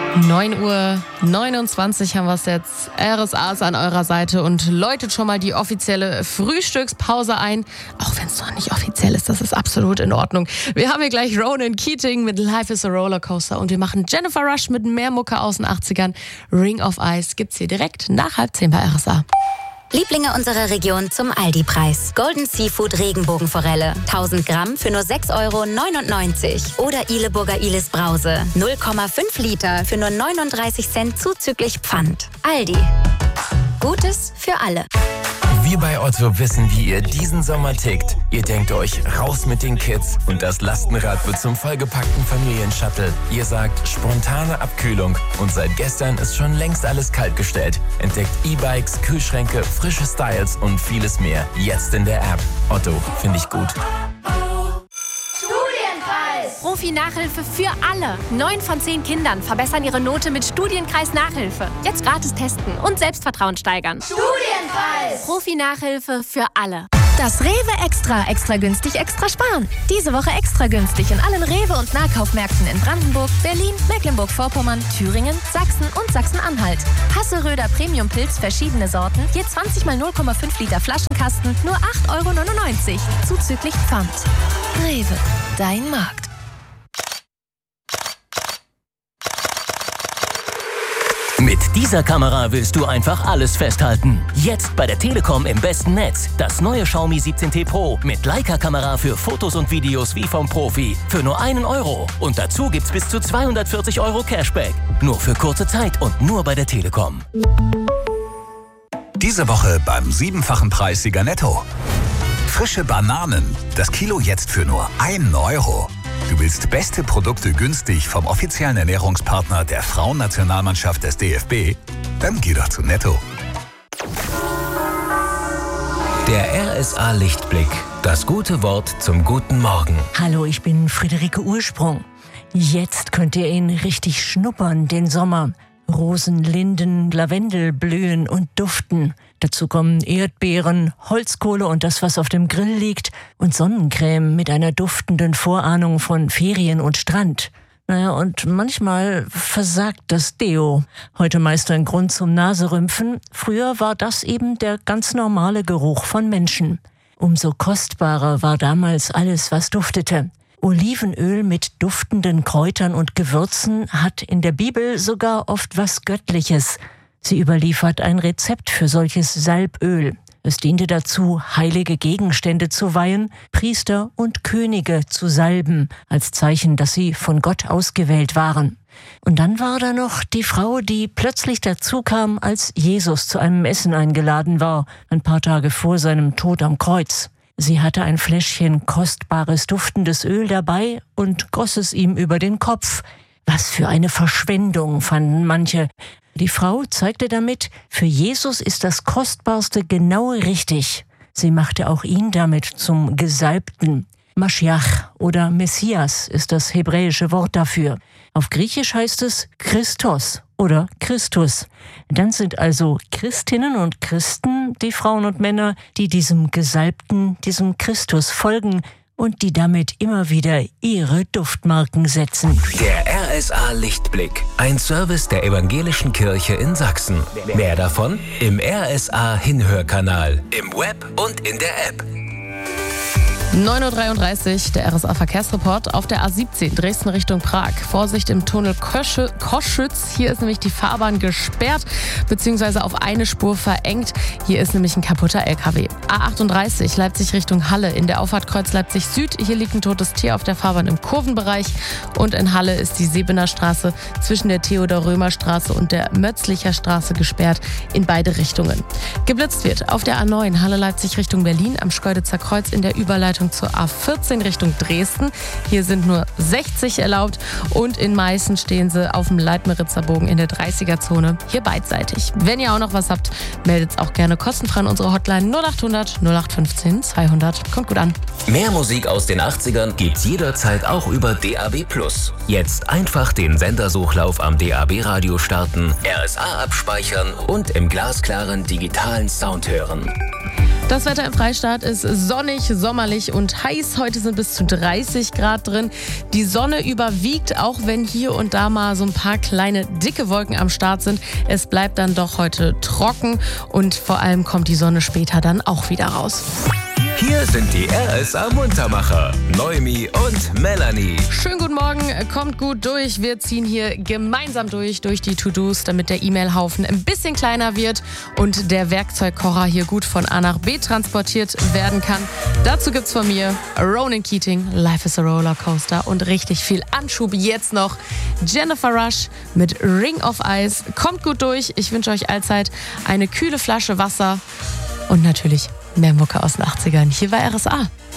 9:29 Uhr haben wir es jetzt. RSA ist an eurer Seite und läutet schon mal die offizielle Frühstückspause ein. Auch wenn es noch nicht offiziell ist, das ist absolut in Ordnung. Wir haben hier gleich Ronan Keating mit Life is a Rollercoaster und wir machen Jennifer Rush mit mehr Mucke aus den 80ern. Ring of Ice gibt's hier direkt nach 9:30 bei RSA. Lieblinge unserer Region zum Aldi-Preis. Golden Seafood Regenbogenforelle. 1000 Gramm für nur 6,99 €. Oder Ileburger Ilis Brause. 0,5 Liter für nur 39 Cent zuzüglich Pfand. Aldi. Gutes für alle. Wir bei Otto wissen, wie ihr diesen Sommer tickt. Ihr denkt euch, raus mit den Kids und das Lastenrad wird zum vollgepackten Familienshuttle. Ihr sagt, spontane Abkühlung und seit gestern ist schon längst alles kaltgestellt. Entdeckt E-Bikes, Kühlschränke, frische Styles und vieles mehr. Jetzt in der App. Otto, finde ich gut. Profi-Nachhilfe für alle. 9 von 10 Kindern verbessern ihre Note mit Studienkreis-Nachhilfe. Jetzt gratis testen und Selbstvertrauen steigern. Studienkreis! Profi-Nachhilfe für alle. Das Rewe extra günstig, extra sparen. Diese Woche extra günstig in allen Rewe- und Nahkaufmärkten in Brandenburg, Berlin, Mecklenburg-Vorpommern, Thüringen, Sachsen und Sachsen-Anhalt. Hasseröder Premium-Pilz, verschiedene Sorten, je 20 mal 0,5 Liter Flaschenkasten, nur 8,99 €, zuzüglich Pfand. Rewe, dein Markt. Mit dieser Kamera willst du einfach alles festhalten. Jetzt bei der Telekom im besten Netz. Das neue Xiaomi 17T Pro mit Leica-Kamera für Fotos und Videos wie vom Profi. Für nur 1 €. Und dazu gibt's bis zu 240 € Cashback. Nur für kurze Zeit und nur bei der Telekom. Diese Woche beim 7-fachen Preis Sieger Netto. Frische Bananen. Das Kilo jetzt für nur 1 €. Du willst beste Produkte günstig vom offiziellen Ernährungspartner der Frauennationalmannschaft des DFB? Dann geh doch zu Netto. Der RSA Lichtblick. Das gute Wort zum guten Morgen. Hallo, ich bin Friederike Ursprung. Jetzt könnt ihr ihn richtig schnuppern, den Sommer. Rosen, Linden, Lavendel blühen und duften. Dazu kommen Erdbeeren, Holzkohle und das, was auf dem Grill liegt, und Sonnencreme mit einer duftenden Vorahnung von Ferien und Strand. Naja, und manchmal versagt das Deo. Heute meist ein Grund zum Naserümpfen. Früher war das eben der ganz normale Geruch von Menschen. Umso kostbarer war damals alles, was duftete. Olivenöl mit duftenden Kräutern und Gewürzen hat in der Bibel sogar oft was Göttliches. Sie überliefert ein Rezept für solches Salböl. Es diente dazu, heilige Gegenstände zu weihen, Priester und Könige zu salben, als Zeichen, dass sie von Gott ausgewählt waren. Und dann war da noch die Frau, die plötzlich dazu kam, als Jesus zu einem Essen eingeladen war, ein paar Tage vor seinem Tod am Kreuz. Sie hatte ein Fläschchen kostbares, duftendes Öl dabei und goss es ihm über den Kopf. Was für eine Verschwendung, fanden manche. Die Frau zeigte damit, für Jesus ist das Kostbarste genau richtig. Sie machte auch ihn damit zum Gesalbten. Maschiach oder Messias ist das hebräische Wort dafür. Auf Griechisch heißt es Christos oder Christus. Dann sind also Christinnen und Christen die Frauen und Männer, die diesem Gesalbten, diesem Christus folgen und die damit immer wieder ihre Duftmarken setzen. Der RSA Lichtblick. Ein Service der Evangelischen Kirche in Sachsen. Mehr davon im RSA Hinhörkanal, im Web und in der App. 9:33 Uhr, der RSA-Verkehrsreport auf der A17 Dresden Richtung Prag. Vorsicht im Tunnel Koschütz. Hier ist nämlich die Fahrbahn gesperrt bzw. auf eine Spur verengt. Hier ist nämlich ein kaputter LKW. A38 Leipzig Richtung Halle. In der Auffahrt Kreuz Leipzig Süd. Hier liegt ein totes Tier auf der Fahrbahn im Kurvenbereich. Und in Halle ist die Sebener Straße zwischen der Theodor-Römer-Straße und der Mötzlicher Straße gesperrt in beide Richtungen. Geblitzt wird auf der A9 Halle Leipzig Richtung Berlin am Schkeuditzer Kreuz in der Überleitung zur A14 Richtung Dresden. Hier sind nur 60 erlaubt und in Meißen stehen sie auf dem Leitmeritzer Bogen in der 30er-Zone. Hier beidseitig. Wenn ihr auch noch was habt, meldet es auch gerne kostenfrei an unsere Hotline 0800 0815 200. Kommt gut an. Mehr Musik aus den 80ern gibt's jederzeit auch über DAB+. Jetzt einfach den Sendersuchlauf am DAB-Radio starten, RSA abspeichern und im glasklaren digitalen Sound hören. Das Wetter im Freistaat ist sonnig, sommerlich und heiß. Heute sind bis zu 30 Grad drin. Die Sonne überwiegt, auch wenn hier und da mal so ein paar kleine, dicke Wolken am Start sind. Es bleibt dann doch heute trocken und vor allem kommt die Sonne später dann auch wieder raus. Hier sind die RSA-Muntermacher, Noemi und Melanie. Schönen guten Morgen, kommt gut durch. Wir ziehen hier gemeinsam durch die To-Dos, damit der E-Mail-Haufen ein bisschen kleiner wird und der Werkzeugkocher hier gut von A nach B transportiert werden kann. Dazu gibt's von mir Ronan Keating, Life is a Rollercoaster und richtig viel Anschub jetzt noch. Jennifer Rush mit Ring of Ice. Kommt gut durch. Ich wünsche euch allzeit eine kühle Flasche Wasser und natürlich mehr Mucke aus den 80ern. Hier bei RSA.